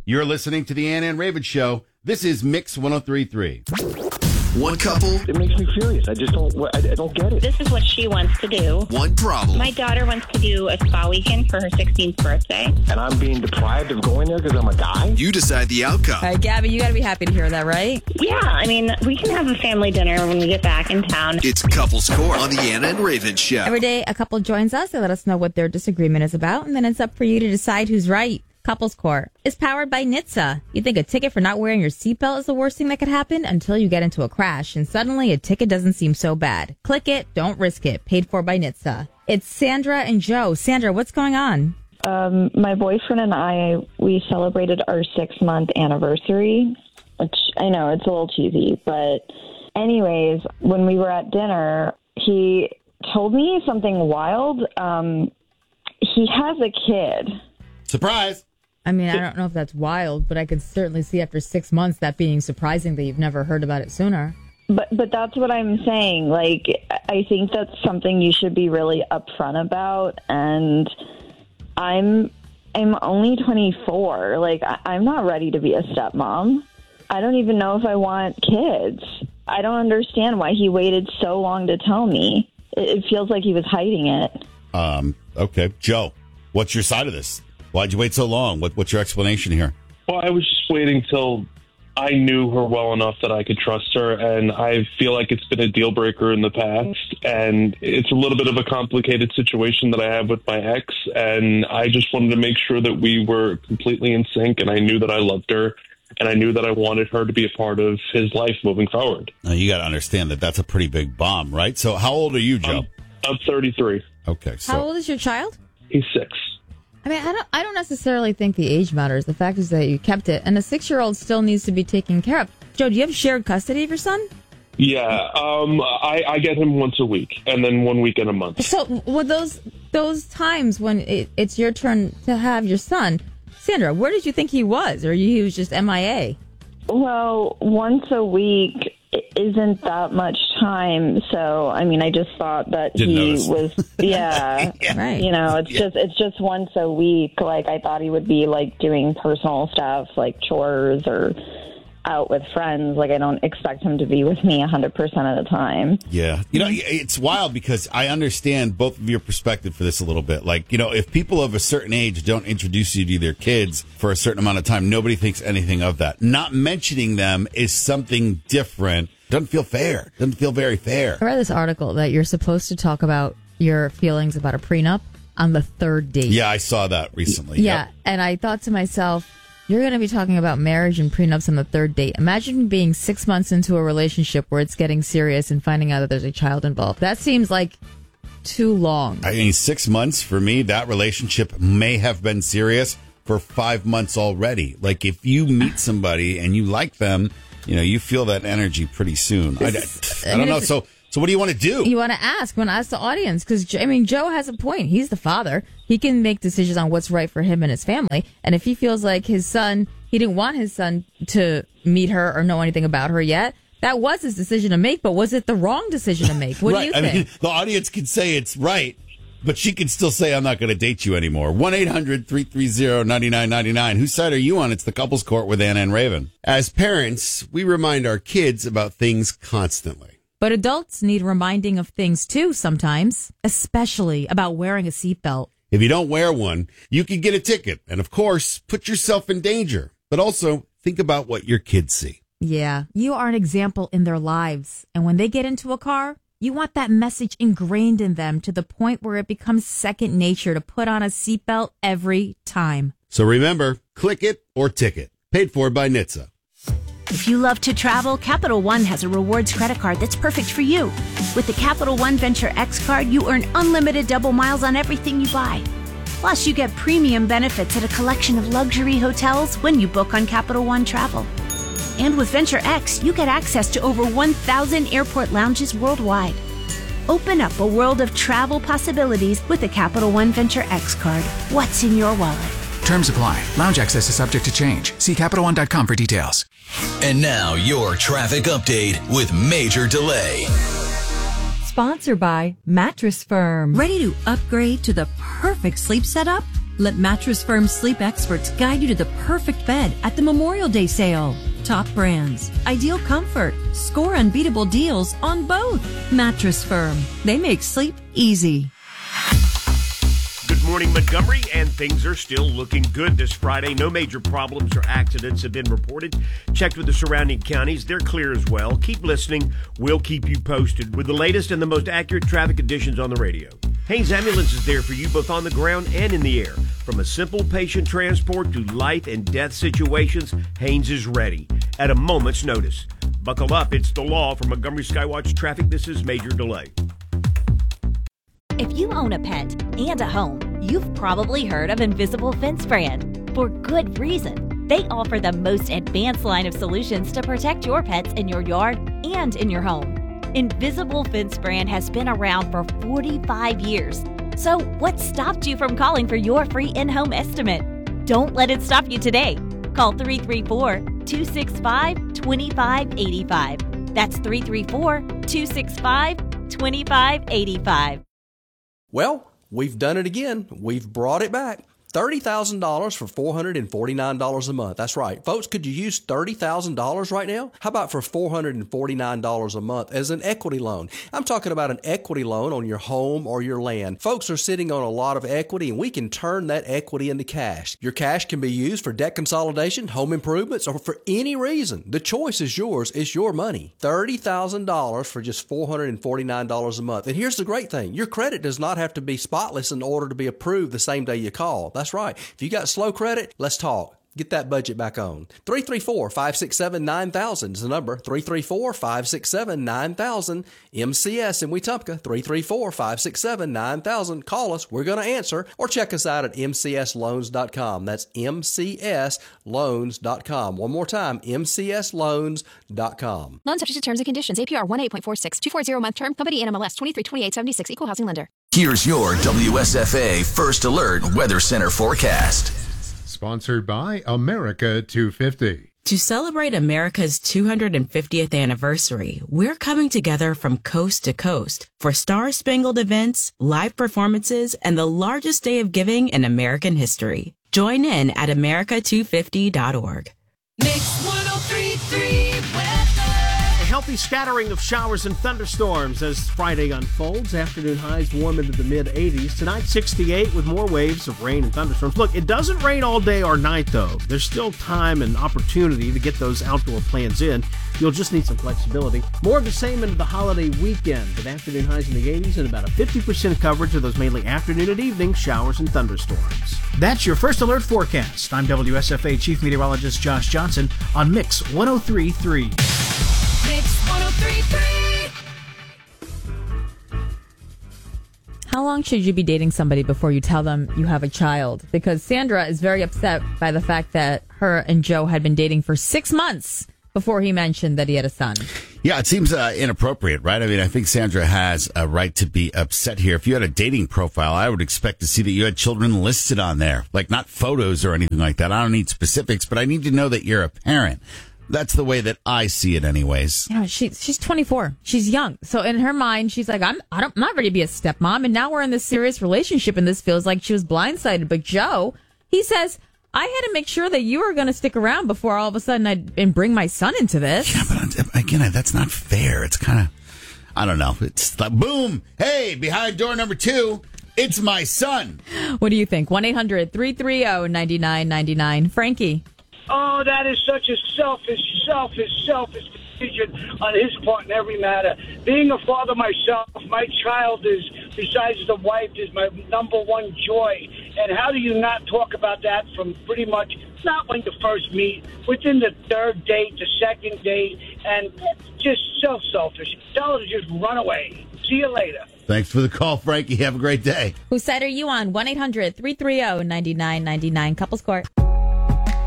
You're listening to the Ann and Raven Show. This is Mix 103.3. One couple. It makes me furious. I don't get it. This is what she wants to do. One problem. My daughter wants to do a spa weekend for her 16th birthday. And I'm being deprived of going there because I'm a guy? You decide the outcome. All right, Gabby, you got to be happy to hear that, right? Yeah, I mean, we can have a family dinner when we get back in town. It's Couples Court on the Ann and Raven Show. Every day, a couple joins us. They let us know what their disagreement is about, and then it's up for you to decide who's right. Couples Court is powered by NHTSA. You think a ticket for not wearing your seatbelt is the worst thing that could happen until you get into a crash, and suddenly a ticket doesn't seem so bad. Click it, don't risk it. Paid for by NHTSA. It's Sandra and Joe. Sandra, what's going on? My boyfriend and I, we celebrated our 6-month anniversary, which I know it's a little cheesy, but anyways, when we were at dinner, he told me something wild. He has a kid. Surprise! I mean, I don't know if that's wild, but I could certainly see after 6 months that being surprising that you've never heard about it sooner. But that's what I'm saying. Like, I think that's something you should be really upfront about. And I'm only 24. Like, I'm not ready to be a stepmom. I don't even know if I want kids. I don't understand why he waited so long to tell me. It feels like he was hiding it. Okay. Joe, what's your side of this? Why'd you wait so long? What's your explanation here? Well, I was just waiting till I knew her well enough that I could trust her, and I feel like it's been a deal breaker in the past, and it's a little bit of a complicated situation that I have with my ex, and I just wanted to make sure that we were completely in sync, and I knew that I loved her, and I knew that I wanted her to be a part of his life moving forward. Now, you got to understand that that's a pretty big bomb, right? So how old are you, Joe? I'm 33. Okay. So How old is your child? He's 6. I mean, I don't necessarily think the age matters. The fact is that you kept it, and a 6-year-old still needs to be taken care of. Joe, do you have shared custody of your son? Yeah, I get him once a week, and then 1 week in a month. So, with those times when it's your turn to have your son, Sandra, where did you think he was, or he was just MIA? Well, once a week isn't that much time, so I mean, I just thought that he was, yeah, right. You know, it's just once a week. Like, I thought he would be like doing personal stuff, like chores or out with friends. Like, I don't expect him to be with me 100% of the time. Yeah. You know, it's wild because I understand both of your perspective for this a little bit. Like, you know, if people of a certain age don't introduce you to their kids for a certain amount of time, nobody thinks anything of that. Not mentioning them is something different. Doesn't feel fair. Doesn't feel very fair. I read this article that you're supposed to talk about your feelings about a prenup on the third date. Yeah, I saw that recently. Yeah. Yep. And I thought to myself, you're going to be talking about marriage and prenups on the third date. Imagine being 6 months into a relationship where it's getting serious and finding out that there's a child involved. That seems like too long. I mean, 6 months for me, that relationship may have been serious for 5 months already. Like, if you meet somebody and you like them, you know, you feel that energy pretty soon. I don't know. So what do you want to do? You want to ask the audience, because, I mean, Joe has a point. He's the father. He can make decisions on what's right for him and his family. And if he feels like he didn't want his son to meet her or know anything about her yet, that was his decision to make. But was it the wrong decision to make? What do you think? I mean, the audience can say it's right, but she can still say, I'm not going to date you anymore. 1-800-330-9999. Whose side are you on? It's the Couples Court with Ann and Raven. As parents, we remind our kids about things constantly. But adults need reminding of things too sometimes, especially about wearing a seatbelt. If you don't wear one, you can get a ticket and, of course, put yourself in danger. But also, think about what your kids see. Yeah, you are an example in their lives. And when they get into a car, you want that message ingrained in them to the point where it becomes second nature to put on a seatbelt every time. So remember, click it or ticket. Paid for by NHTSA. If you love to travel, Capital One has a rewards credit card that's perfect for you. With the Capital One Venture X card, you earn unlimited double miles on everything you buy. Plus, you get premium benefits at a collection of luxury hotels when you book on Capital One Travel. And with Venture X, you get access to over 1,000 airport lounges worldwide. Open up a world of travel possibilities with the Capital One Venture X card. What's in your wallet? Terms apply. Lounge access is subject to change. See CapitalOne.com for details. And now your traffic update with Major Delay. Sponsored by Mattress Firm. Ready to upgrade to the perfect sleep setup? Let Mattress Firm sleep experts guide you to the perfect bed at the Memorial Day sale. Top brands, ideal comfort, score unbeatable deals on both. Mattress Firm. They make sleep easy. Good morning, Montgomery, and things are still looking good this Friday. No major problems or accidents have been reported. Checked with the surrounding counties. They're clear as well. Keep listening. We'll keep you posted with the latest and the most accurate traffic conditions on the radio. Haynes Ambulance is there for you both on the ground and in the air. From a simple patient transport to life and death situations, Haynes is ready at a moment's notice. Buckle up. It's the law. From Montgomery Skywatch Traffic, this is Major Delay. If you own a pet and a home, you've probably heard of Invisible Fence Brand. For good reason. They offer the most advanced line of solutions to protect your pets in your yard and in your home. Invisible Fence Brand has been around for 45 years. So what stopped you from calling for your free in-home estimate? Don't let it stop you today. Call 334-265-2585. That's 334-265-2585. Well, we've done it again. We've brought it back. $30,000 for $449 a month. That's right. Folks, could you use $30,000 right now? How about for $449 a month as an equity loan? I'm talking about an equity loan on your home or your land. Folks are sitting on a lot of equity, and we can turn that equity into cash. Your cash can be used for debt consolidation, home improvements, or for any reason. The choice is yours. It's your money. $30,000 for just $449 a month. And here's the great thing. Your credit does not have to be spotless in order to be approved the same day you call. That's right. If you got slow credit, let's talk. Get that budget back on. 334-567-9000 is the number. 334-567-9000. MCS in Wetumpka. 334-567-9000. Call us. We're going to answer. Or check us out at mcsloans.com. That's mcsloans.com. One more time, mcsloans.com. Loan subject to terms and conditions. APR 18.46. 240-month term. Company NMLS 232876. Equal housing lender. Here's your WSFA First Alert Weather Center forecast. Sponsored by America 250. To celebrate America's 250th anniversary, we're coming together from coast to coast for star-spangled events, live performances, and the largest day of giving in American history. Join in at america250.org. Mix 103.3 weather. A healthy scattering of showers and thunderstorms as Friday unfolds. Afternoon highs warm into the mid-80s. Tonight, 68 with more waves of rain and thunderstorms. Look, it doesn't rain all day or night, though. There's still time and opportunity to get those outdoor plans in. You'll just need some flexibility. More of the same into the holiday weekend, with afternoon highs in the 80s and about a 50% coverage of those mainly afternoon and evening showers and thunderstorms. That's your First Alert forecast. I'm WSFA Chief Meteorologist Josh Johnson on Mix 103.3. Mix 103.3. How long should you be dating somebody before you tell them you have a child? Because Sandra is very upset by the fact that her and Joe had been dating for 6 months before he mentioned that he had a son. Yeah, it seems inappropriate, right? I mean, I think Sandra has a right to be upset here. If you had a dating profile, I would expect to see that you had children listed on there, like not photos or anything like that. I don't need specifics, but I need to know that you're a parent. That's the way that I see it anyways. Yeah, she's 24. She's young. So in her mind, she's like, I'm not ready to be a stepmom. And now we're in this serious relationship, and this feels like she was blindsided. But Joe, he says, I had to make sure that you were going to stick around before all of a sudden I'd bring my son into this. Yeah, but again, that's not fair. It's kind of, I don't know. It's like, boom, hey, behind door number 2, it's my son. What do you think? 1-800-330-9999. Frankie. Oh, that is such a selfish decision on his part in every matter. Being a father myself, my child is, besides the wife, is my number one joy. And how do you not talk about that from pretty much, not when you first meet, within the third date, the second date, and just so selfish. Tell her to just run away. See you later. Thanks for the call, Frankie. Have a great day. Whose side are you on? 1-800-330-9999. Couples Court.